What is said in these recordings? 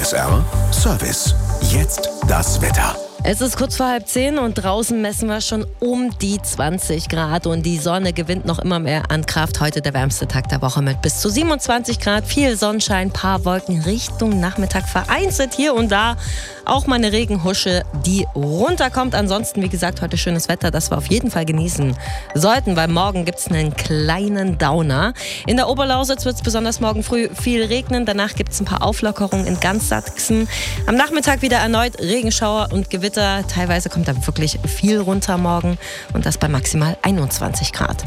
PSR Service. Jetzt das Wetter. Es ist kurz vor 9:30 und draußen messen wir schon um die 20 Grad und die Sonne gewinnt noch immer mehr an Kraft. Heute der wärmste Tag der Woche mit bis zu 27 Grad, viel Sonnenschein, paar Wolken Richtung Nachmittag, vereinzelt hier und da auch mal eine Regenhusche, die runterkommt. Ansonsten, wie gesagt, heute schönes Wetter, das wir auf jeden Fall genießen sollten, weil morgen gibt es einen kleinen Downer. In der Oberlausitz wird es besonders morgen früh viel regnen, danach gibt es ein paar Auflockerungen in ganz Sachsen. Am Nachmittag wieder erneut Regenschauer und Gewitter. Teilweise kommt da wirklich viel runter morgen und das bei maximal 21 Grad.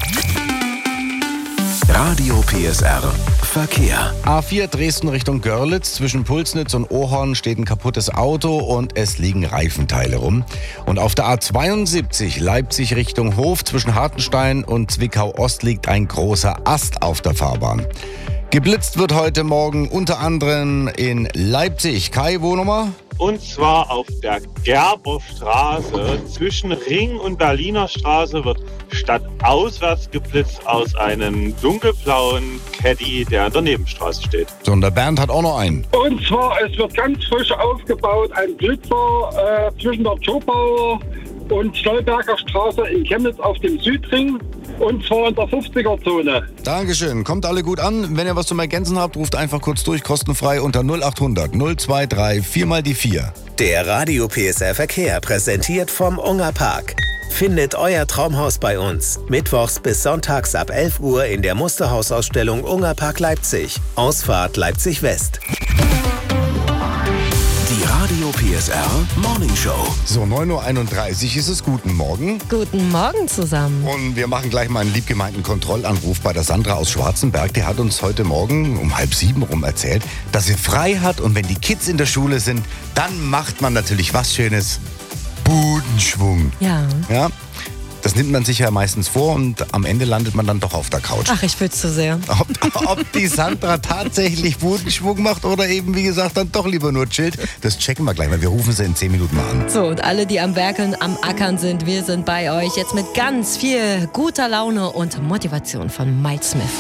Radio PSR Verkehr. A4 Dresden Richtung Görlitz. Zwischen Pulsnitz und Ohorn steht ein kaputtes Auto und es liegen Reifenteile rum. Und auf der A72 Leipzig Richtung Hof zwischen Hartenstein und Zwickau Ost liegt ein großer Ast auf der Fahrbahn. Geblitzt wird heute Morgen unter anderem in Leipzig. Kai, wo Nummer? Und zwar auf der Gerberstraße zwischen Ring und Berliner Straße wird stadtauswärts geblitzt aus einem dunkelblauen Caddy, der an der Nebenstraße steht. So, und der Bernd hat auch noch einen. Und zwar, es wird ganz frisch aufgebaut, ein Blitzer zwischen der Zobauer und Stolberger Straße in Chemnitz auf dem Südring. Und zwar in der 50er-Zone. Dankeschön. Kommt alle gut an. Wenn ihr was zum Ergänzen habt, ruft einfach kurz durch, kostenfrei unter 0800 023 4 mal die 4. Der Radio PSR Verkehr präsentiert vom Unger Park. Findet euer Traumhaus bei uns. Mittwochs bis sonntags ab 11 Uhr in der Musterhausausstellung Unger Park Leipzig. Ausfahrt Leipzig West. Die Radio PSR Morning Show. So, 9.31 Uhr ist es. Guten Morgen. Guten Morgen zusammen. Und wir machen gleich mal einen liebgemeinten Kontrollanruf bei der Sandra aus Schwarzenberg. Die hat uns heute Morgen um 6:30 rum erzählt, dass sie frei hat und wenn die Kids in der Schule sind, dann macht man natürlich was Schönes. Budenschwung. Ja. Ja. Das nimmt man sich ja meistens vor und am Ende landet man dann doch auf der Couch. Ach, ich will's zu sehr. Ob die Sandra tatsächlich Budenschwung macht oder eben, wie gesagt, dann doch lieber nur chillt, das checken wir gleich mal. Wir rufen sie in 10 Minuten mal an. So, und alle, die am Werkeln, am Ackern sind, wir sind bei euch. Jetzt mit ganz viel guter Laune und Motivation von Mike Smith.